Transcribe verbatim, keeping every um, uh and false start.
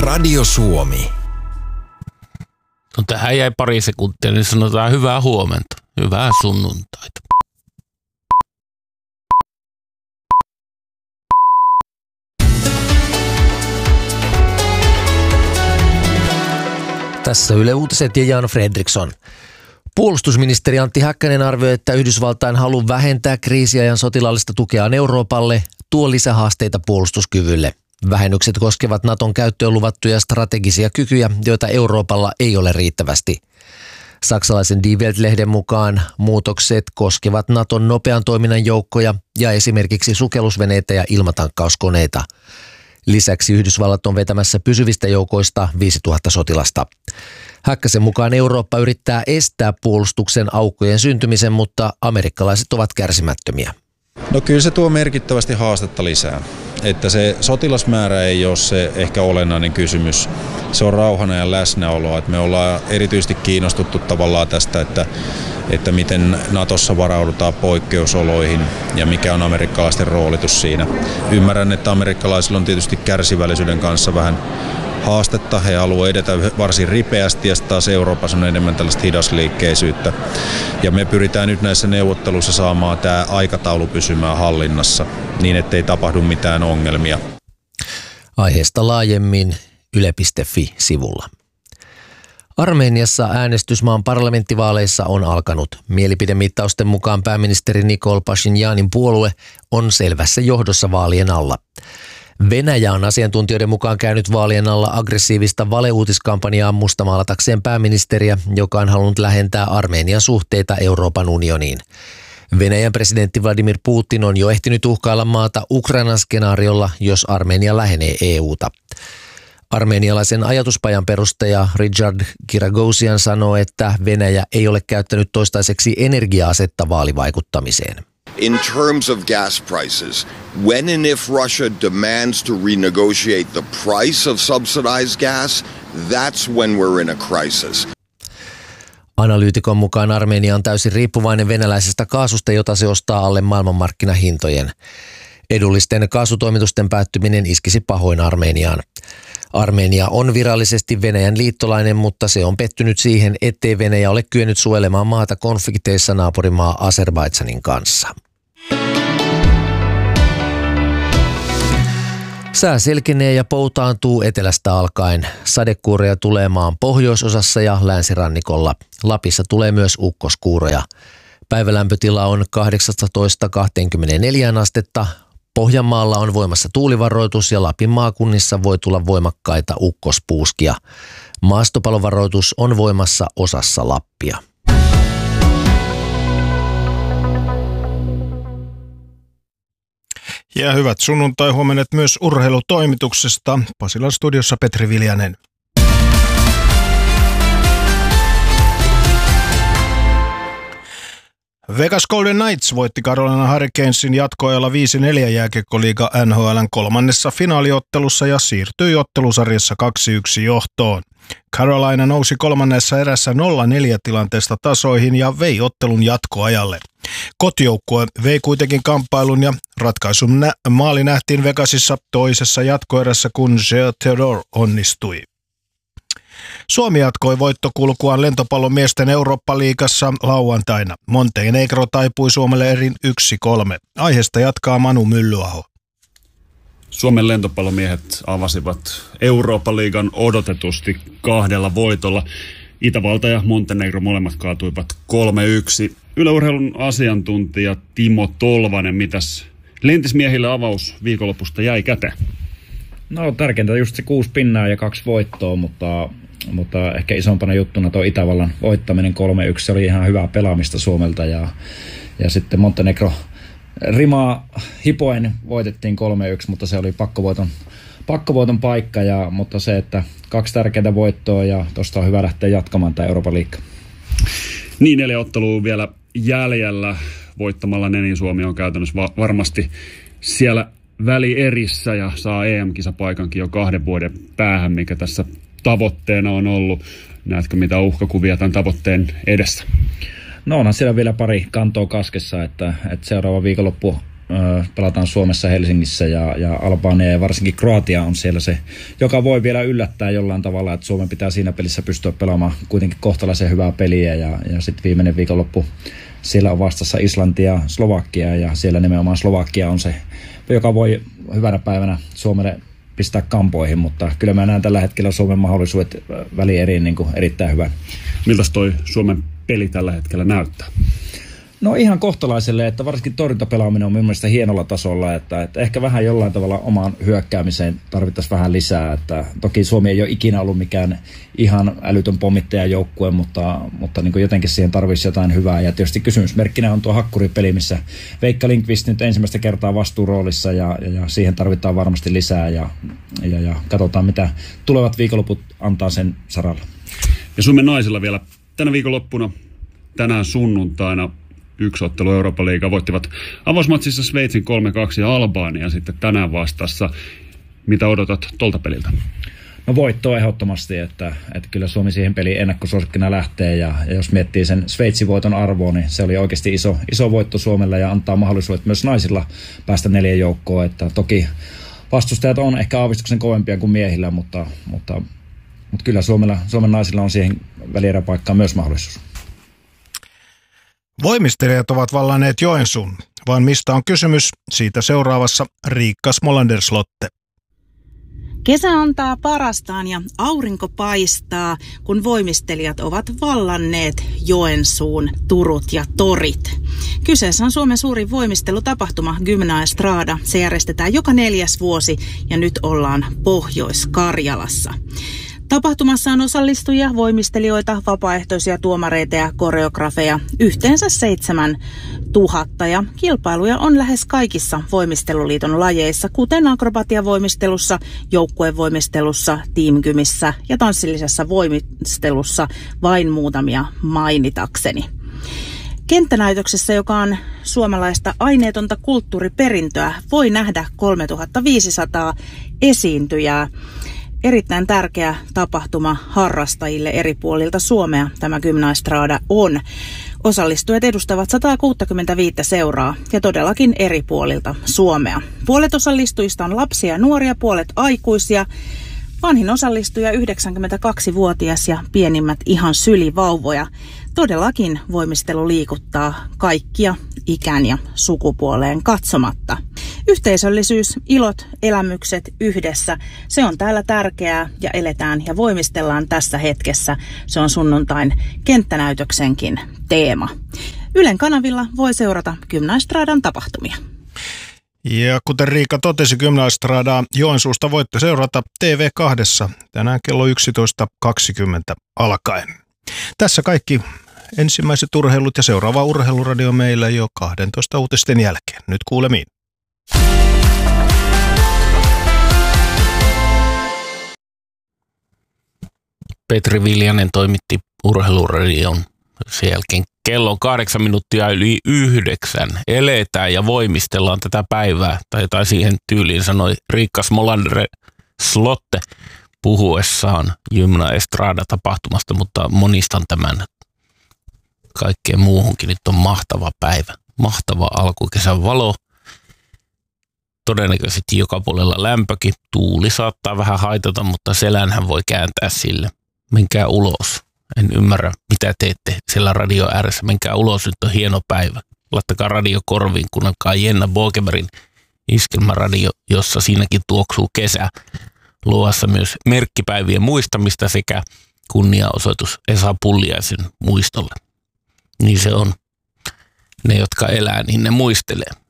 Radio Suomi. No tähän jäi pari sekuntia, niin sanotaan hyvää huomenta, hyvää sunnuntaita. Tässä Yle Uutiset ja Jan Fredriksson. Puolustusministeri Antti Häkkänen arvioi, että Yhdysvaltain halu vähentää kriisiajan sotilaallista tukeaan Euroopalle tuo lisähaasteita puolustuskyvylle. Vähennykset koskevat Naton käyttöön luvattuja strategisia kykyjä, joita Euroopalla ei ole riittävästi. Saksalaisen Die Welt-lehden mukaan muutokset koskevat Naton nopean toiminnan joukkoja ja esimerkiksi sukellusveneitä ja ilmatankkauskoneita. Lisäksi Yhdysvallat on vetämässä pysyvistä joukoista viisituhatta sotilasta. Häkkäsen mukaan Eurooppa yrittää estää puolustuksen aukkojen syntymisen, mutta amerikkalaiset ovat kärsimättömiä. No kyllä se tuo merkittävästi haastetta lisää. Että se sotilasmäärä ei ole se ehkä olennainen kysymys. Se on rauhan ajan läsnäoloa. Että me ollaan erityisesti kiinnostuttu tavallaan tästä, että, että miten Natossa varaudutaan poikkeusoloihin ja mikä on amerikkalaisten roolitus siinä. Ymmärrän, että amerikkalaisilla on tietysti kärsivällisyyden kanssa vähän haastetta. He haluavat edetä varsin ripeästi ja taas Euroopassa on enemmän tällaista hidasliikkeisyyttä. Ja me pyritään nyt näissä neuvotteluissa saamaan tämä aikataulu pysymään hallinnassa niin, ettei tapahdu mitään ongelmia. Aiheesta laajemmin yle piste fi-sivulla. Armeniassa äänestysmaan parlamenttivaaleissa on alkanut. Mielipidemittausten mukaan pääministeri Nikol Pashinyanin puolue on selvässä johdossa vaalien alla. Venäjä on asiantuntijoiden mukaan käynyt vaalien alla aggressiivista valeuutiskampanjaa mustamaalatakseen pääministeriä, joka on halunnut lähentää Armenian suhteita Euroopan unioniin. Venäjän presidentti Vladimir Putin on jo ehtinyt uhkailla maata Ukrainan skenaariolla, jos Armenia lähenee E U:ta. Armenialaisen ajatuspajan perustaja Richard Kiragosian sanoo, että Venäjä ei ole käyttänyt toistaiseksi energia-asetta vaalivaikuttamiseen. In terms of gas prices, when and if Russia demands to renegotiate the price of subsidized gas, that's when we're in a crisis. Analyytikon mukaan Armenia on täysin riippuvainen venäläisestä kaasusta, jota se ostaa alle maailmanmarkkinahintojen. Edullisten kaasutoimitusten päättyminen iskisi pahoin Armeniaan. Armenia on virallisesti Venäjän liittolainen, mutta se on pettynyt siihen, ettei Venäjä ole kyennyt suojelemaan maata konflikteissa naapurimaa Azerbaidžanin kanssa. Sää selkenee ja poutaantuu etelästä alkaen. Sadekuuroja tulee maan pohjoisosassa ja länsirannikolla. Lapissa tulee myös ukkoskuuroja. Päivälämpötila on kahdeksantoista kaksikymmentäneljä astetta. Pohjanmaalla on voimassa tuulivaroitus ja Lapin maakunnissa voi tulla voimakkaita ukkospuuskia. Maastopalovaroitus on voimassa osassa Lappia. Ja hyvät sunnuntai-huomenet myös urheilutoimituksesta. Pasilan studiossa Petri Viljanen. Vegas Golden Knights voitti Carolina Hurricanesin jatkoajalla viisi neljä jääkiekkoliiga N H L:n kolmannessa finaaliottelussa ja siirtyi ottelusarjassa kaksi yksi johtoon. Carolina nousi kolmannessa erässä nolla neljä tilanteesta tasoihin ja vei ottelun jatkoajalle. Kotijoukkue vei kuitenkin kamppailun ja ratkaisun nä- maali nähtiin Vegasissa toisessa jatkoerässä, kun Geo Theodore onnistui. Suomi jatkoi voittokulkuaan lentopallomiesten Eurooppa-liigassa lauantaina. Montenegro taipui Suomelle erin yksi kolme. Aiheesta jatkaa Manu Myllyaho. Suomen lentopallomiehet avasivat Eurooppa-liigan odotetusti kahdella voitolla. Itävalta ja Montenegro molemmat kaatuivat kolme yksi. Yle Urheilun asiantuntija Timo Tolvanen, mitäs lentismiehille avaus viikonlopusta jäi käteen? No tärkeintä just se kuusi pinnaa ja kaksi voittoa, mutta, mutta ehkä isompana juttuna tuo Itävallan voittaminen kolme yksi. Se oli ihan hyvää pelaamista Suomelta ja, ja sitten Montenegro rimaa hipoen voitettiin kolme yksi, mutta se oli pakkovoiton, pakkovoiton paikka, ja, mutta se, että kaksi tärkeää voittoa ja tuosta on hyvä lähteä jatkamaan tämä Euroopan liiga. Niin, neljä ottelua vielä jäljellä. Voittamalla ne, niin Suomi on käytännössä va- varmasti siellä välierissä ja saa E M-kisapaikankin jo kahden vuoden päähän, mikä tässä tavoitteena on ollut. Näetkö mitä uhkakuvia tämän tavoitteen edessä? No onhan siellä vielä pari kantoa kaskessa, että, että seuraava viikonloppu pelataan Suomessa, Helsingissä ja, ja Albania ja varsinkin Kroatia on siellä se, joka voi vielä yllättää jollain tavalla, että Suomen pitää siinä pelissä pystyä pelaamaan kuitenkin kohtalaisen hyvää peliä ja, ja sitten viimeinen viikonloppu siellä on vastassa Islantia ja Slovakia ja siellä nimenomaan Slovakia on se, joka voi hyvänä päivänä Suomelle pistää kampoihin, mutta kyllä mä näen tällä hetkellä Suomen mahdollisuudet välieriin niin kuin erittäin hyvän. Miltäs toi Suomen peli tällä hetkellä näyttää? No ihan kohtalaiselle, että varsinkin torjuntapelaaminen on minun mielestä hienolla tasolla, että, että ehkä vähän jollain tavalla omaan hyökkäämiseen tarvittaisiin vähän lisää. Että toki Suomi ei ole ikinä ollut mikään ihan älytön pommittajajoukkue, mutta, mutta niin kuin jotenkin siihen tarvitsisi jotain hyvää. Ja tietysti kysymysmerkkinä on tuo hakkuripeli, missä Veikka Lindqvist nyt ensimmäistä kertaa vastuuroolissa ja, ja, ja siihen tarvitaan varmasti lisää ja, ja, ja katsotaan mitä tulevat viikonloput antaa sen saralla. Ja Suomen naisilla vielä tänä viikonloppuna, tänään sunnuntaina, yksi ottelu Euroopan liiga voittivat avausmatsissa Sveitsin kolme kaksi ja Albania sitten tänään vastassa. Mitä odotat tolta peliltä? No voittoa ehdottomasti, että, että kyllä Suomi siihen peliin ennakkosuosikkina lähtee ja, ja jos miettii sen Sveitsin voiton arvoa, niin se oli oikeasti iso, iso voitto Suomelle ja antaa mahdollisuudet myös naisilla päästä neljän joukkoon, että toki vastustajat on ehkä aavistuksen kovempia kuin miehillä, mutta, mutta, mutta kyllä Suomella, Suomen naisilla on siihen välieräpaikkaan myös mahdollisuus. Voimistelijat ovat vallanneet Joensuun, vaan mistä on kysymys? Siitä seuraavassa Riikka Smolander-Slotte. Kesä antaa parastaan ja aurinko paistaa, kun voimistelijat ovat vallanneet Joensuun turut ja torit. Kyseessä on Suomen suurin voimistelutapahtuma Gymnaestrada. Se järjestetään joka neljäs vuosi ja nyt ollaan Pohjois-Karjalassa. Tapahtumassa on osallistujia, voimistelijoita, vapaaehtoisia tuomareita ja koreografeja, yhteensä seitsemän tuhatta ja kilpailuja on lähes kaikissa voimisteluliiton lajeissa, kuten akrobatiavoimistelussa, joukkuevoimistelussa, tiimgymissä ja tanssillisessa voimistelussa, vain muutamia mainitakseni. Kenttänäytöksessä, joka on suomalaista aineetonta kulttuuriperintöä, voi nähdä kolmetuhattaviisisataa esiintyjää. Erittäin tärkeä tapahtuma harrastajille eri puolilta Suomea tämä Gymnaestrada on. Osallistujat edustavat sata kuusikymmentäviisi seuraa ja todellakin eri puolilta Suomea. Puolet osallistujista on lapsia ja nuoria, puolet aikuisia. Vanhin osallistuja yhdeksänkymmentäkaksivuotias ja pienimmät ihan sylivauvoja. Todellakin voimistelu liikuttaa kaikkia ikään ja sukupuoleen katsomatta. Yhteisöllisyys, ilot, elämykset yhdessä, se on täällä tärkeää ja eletään ja voimistellaan tässä hetkessä. Se on sunnuntain kenttänäytöksenkin teema. Ylen kanavilla voi seurata Gymnaestradan tapahtumia. Ja kuten Riikka totesi, Gymnaestradaa Joensuusta voitte seurata T V kaksi tänään kello yksitoista kaksikymmentä alkaen. Tässä kaikki ensimmäiset urheilut ja seuraava urheiluradio meillä jo kahdentoista uutisten jälkeen. Nyt kuulemiin. Petri Viljanen toimitti urheiluradion sen jälkeen. Kello on kahdeksan minuuttia yli yhdeksän. Eletään ja voimistellaan tätä päivää. Tai jotain siihen tyyliin sanoi Riikka Smolander-Slotte puhuessaan Gymnaestrada-tapahtumasta, mutta monistan tämän kaikkeen muuhunkin. Nyt on mahtava päivä. Mahtava alkukesän valo. Todennäköisesti joka puolella lämpökin. Tuuli saattaa vähän haitata, mutta selänhän voi kääntää sille. Menkää ulos. En ymmärrä, mitä teette siellä radio ääressä. Menkää ulos, nyt on hieno päivä. Laittakaa radio korviin, kuunnelkaa Jenna Bogemerin iskelmäradio, jossa siinäkin tuoksuu kesä. Luovassa myös merkkipäivien muistamista sekä kunniaosoitus Esa Pulliaisen muistolle. Niin se on. Ne, jotka elää, niin ne muistelee.